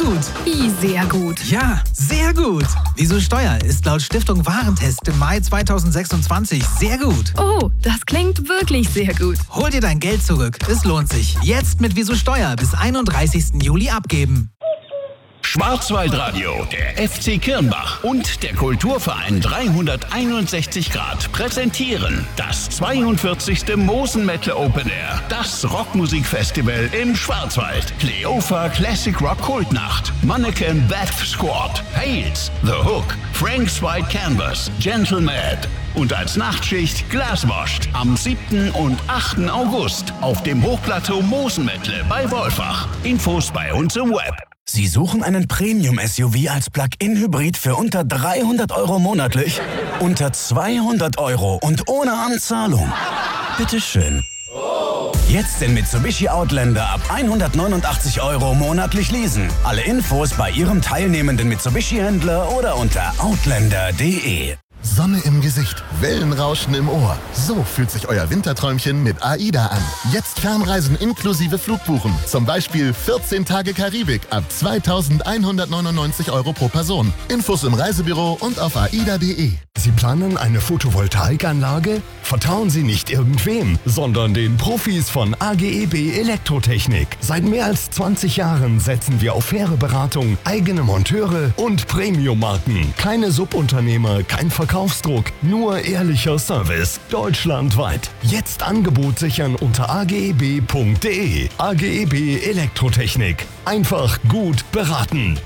gut. Wie sehr gut? Ja, sehr gut. Wieso Steuer ist laut Stiftung Warentest im Mai 2026 sehr gut. Oh, das klingt wirklich sehr gut. Hol dir dein Geld zurück. Es lohnt sich. Jetzt mit Wieso Steuer bis 31. Juli abgeben. Schwarzwaldradio, der FC Kirnbach und der Kulturverein 361 Grad präsentieren das 42. Mosen Metal Open Air, das Rockmusikfestival im Schwarzwald. Kleopha Classic Rock Kultnacht, Mannequin Death Squad, Hales, The Hook, Frank's White Canvas, Gentle Mad und als Nachtschicht Glaswashed am 7. und 8. August auf dem Hochplateau Mosenmettle bei Wolfach. Infos bei uns im Web. Sie suchen einen Premium-SUV als Plug-in-Hybrid für unter 300 € monatlich? Unter 200 € und ohne Anzahlung? Bitteschön. Jetzt den Mitsubishi Outlander ab 189 € monatlich leasen. Alle Infos bei Ihrem teilnehmenden Mitsubishi-Händler oder unter outlander.de. Sonne im Gesicht, Wellenrauschen im Ohr. So fühlt sich euer Winterträumchen mit AIDA an. Jetzt Fernreisen inklusive Flugbuchen. Zum Beispiel 14 Tage Karibik ab 2.199 € pro Person. Infos im Reisebüro und auf aida.de. Sie planen eine Photovoltaikanlage? Vertrauen Sie nicht irgendwem, sondern den Profis von AGEB Elektrotechnik. Seit mehr als 20 Jahren setzen wir auf faire Beratung, eigene Monteure und Premium-Marken. Keine Subunternehmer, kein Verkaufsdruck, nur ehrlicher Service. Deutschlandweit. Jetzt Angebot sichern unter ageb.de. AGEB Elektrotechnik. Einfach gut beraten.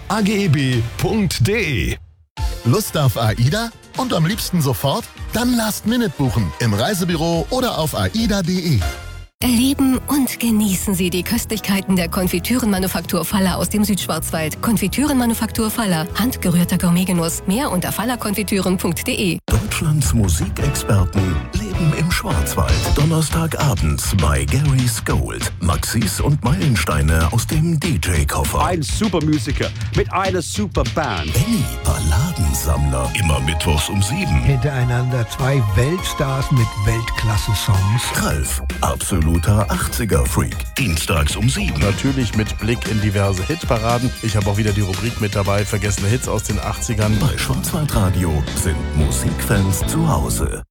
ageb.de. Lust auf AIDA? Und am liebsten sofort? Dann Last Minute buchen im Reisebüro oder auf aida.de. Erleben und genießen Sie die Köstlichkeiten der Konfitürenmanufaktur Faller aus dem Südschwarzwald. Konfitürenmanufaktur Faller. Handgerührter Gourmetgenuss. Mehr unter fallerkonfitüren.de. Deutschlands Musikexperten leben im Schwarzwald. Donnerstagabends bei Gary's Gold. Maxis und Meilensteine aus dem DJ-Koffer. Ein super Musiker mit einer super Band. Benny, Balladensammler. Immer mittwochs um 7. Hintereinander 2 Weltstars mit Weltklasse-Songs. Ralf, absoluter 80er-Freak. Dienstags um 7. Natürlich mit Blick in diverse Hitparaden. Ich habe auch wieder die Rubrik mit dabei, vergessene Hits aus den 80ern. Bei Schwarzwaldradio sind Musikfans zu Hause.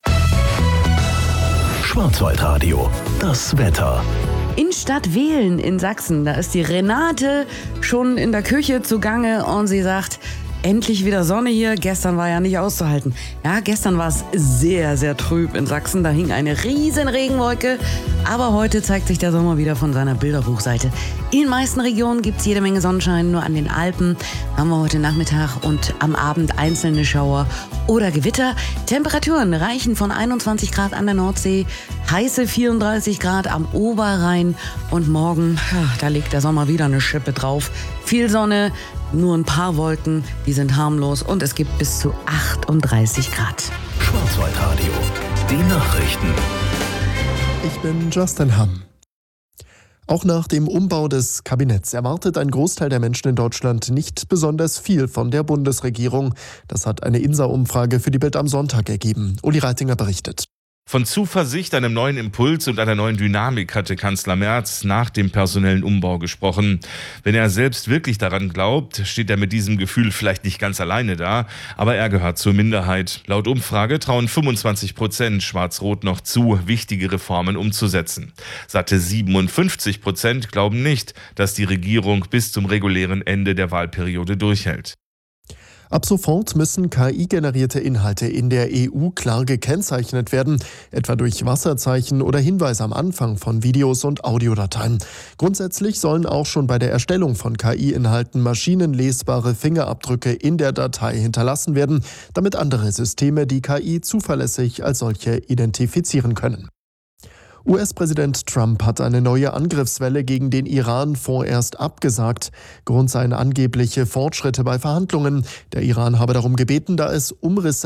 Schwarzwaldradio, das Wetter. In Stadtwehlen in Sachsen, da ist die Renate schon in der Küche zugange und sie sagt, endlich wieder Sonne hier. Gestern war ja nicht auszuhalten. Ja, gestern war es sehr, sehr trüb in Sachsen. Da hing eine riesen Regenwolke. Aber heute zeigt sich der Sommer wieder von seiner Bilderbuchseite. In den meisten Regionen gibt es jede Menge Sonnenschein. Nur an den Alpen haben wir heute Nachmittag und am Abend einzelne Schauer oder Gewitter. Temperaturen reichen von 21 Grad an der Nordsee, heiße 34 Grad am Oberrhein. Und morgen, ja, da legt der Sommer wieder eine Schippe drauf. Viel Sonne, nur ein paar Wolken, die sind harmlos und es gibt bis zu 38 Grad. Schwarzwaldradio, die Nachrichten. Ich bin Justin Hamm. Auch nach dem Umbau des Kabinetts erwartet ein Großteil der Menschen in Deutschland nicht besonders viel von der Bundesregierung. Das hat eine INSA-Umfrage für die Bild am Sonntag ergeben. Uli Reitinger berichtet. Von Zuversicht, einem neuen Impuls und einer neuen Dynamik hatte Kanzler Merz nach dem personellen Umbau gesprochen. Wenn er selbst wirklich daran glaubt, steht er mit diesem Gefühl vielleicht nicht ganz alleine da, aber er gehört zur Minderheit. Laut Umfrage trauen 25% Schwarz-Rot noch zu, wichtige Reformen umzusetzen. Satte 57% glauben nicht, dass die Regierung bis zum regulären Ende der Wahlperiode durchhält. Ab sofort müssen KI-generierte Inhalte in der EU klar gekennzeichnet werden, etwa durch Wasserzeichen oder Hinweise am Anfang von Videos und Audiodateien. Grundsätzlich sollen auch schon bei der Erstellung von KI-Inhalten maschinenlesbare Fingerabdrücke in der Datei hinterlassen werden, damit andere Systeme die KI zuverlässig als solche identifizieren können. US-Präsident Trump hat eine neue Angriffswelle gegen den Iran vorerst abgesagt. Grund seien angebliche Fortschritte bei Verhandlungen. Der Iran habe darum gebeten, da es Umrisse